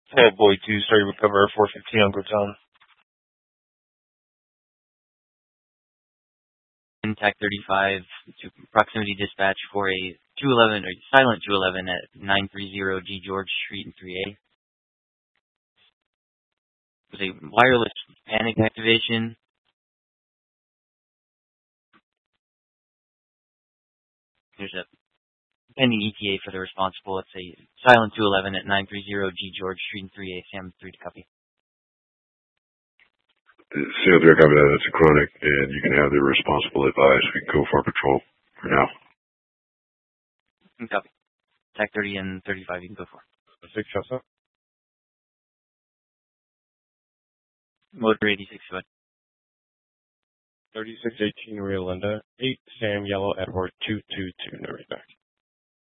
Hey, boy, 2, sorry, recover 415 on Groton. TAC 35 to proximity dispatch for a 211 or silent 211 at 930 G George Street in 3A. It was a wireless panic activation. There's a pending ETA for the responsible. It's a silent 211 at 930 G George Street in 3A. Sam 3 to copy. Seal 3, copy that. That's a chronic, and you can have the responsible advise. We can go for patrol for now. Copy. TAC 30 and 35 you can go for. 6 shots up. Motor 86, go ahead. 3618 Rio Linda. 8 Sam Yellow Edward 222. No respect.